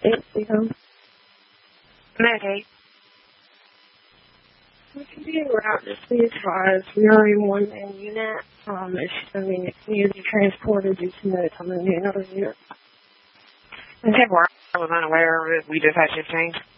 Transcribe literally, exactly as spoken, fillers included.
Thank you. Medicaid. What can you do about this? Please advise we are in one man unit. Um, if she's going to be needed to be transported due to notes on the new another unit. Okay, well, I was unaware of it. We just had shift change.